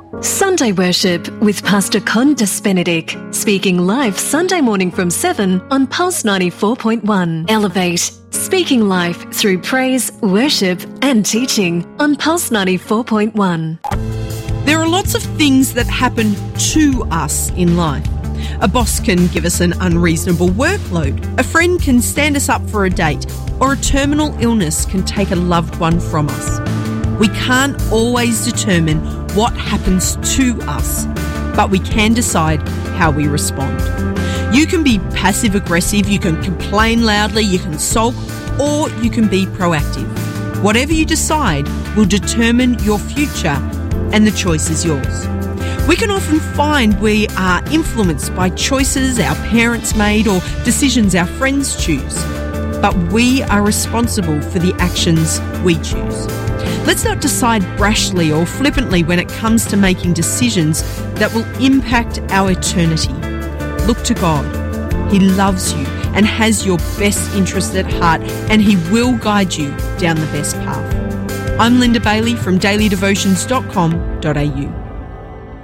Sunday Worship with Pastor Condas Benedict, speaking live Sunday morning from 7 on Pulse 94.1. Elevate, speaking life through praise, worship and teaching on Pulse 94.1. There are lots of things that happen to us in life. A boss can give us an unreasonable workload, a friend can stand us up for a date, or a terminal illness can take a loved one from us. We can't always determine what happens to us, but we can decide how we respond. You can be passive-aggressive, you can complain loudly, you can sulk, or you can be proactive. Whatever you decide will determine your future, and the choice is yours. We can often find we are influenced by choices our parents made or decisions our friends choose, but we are responsible for the actions we choose. Let's not decide brashly or flippantly when it comes to making decisions that will impact our eternity. Look to God. He loves you and has your best interest at heart, and He will guide you down the best path. I'm Linda Bailey from dailydevotions.com.au.